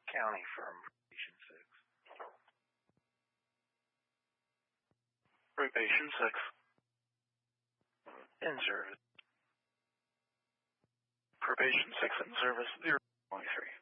County from patient 6. For patient 6. In service. For patient 6 in service, 023.